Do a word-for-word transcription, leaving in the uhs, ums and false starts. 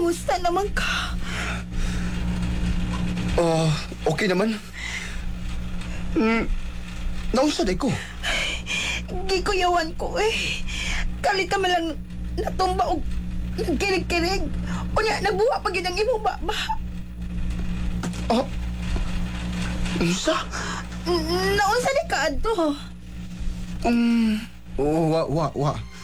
Kumusta naman ka? Ah, okay naman. Hmm, naunsa day ko. Gikuyawan ko eh. Kalita man lang natumba og nagkirig-kirig. Unya, nagbuha pa gid ang imong baba. Ah, unsa? N- Naunsa ni ka adto? Um, wa, wa, wa.